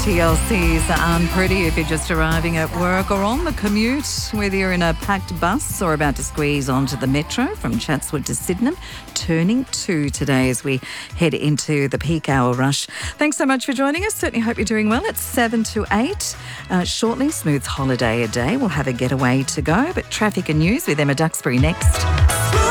TLCs aren't pretty if you're just arriving at work or on the commute, whether you're in a packed bus or about to squeeze onto the metro from Chatswood to Sydenham, turning 2 today as we head into the peak hour rush. Thanks so much for joining us. Certainly hope you're doing well. It's 7 to 8. Shortly, Smooth Holiday a day. We'll have a getaway to go, but traffic and news with Emma Duxbury next.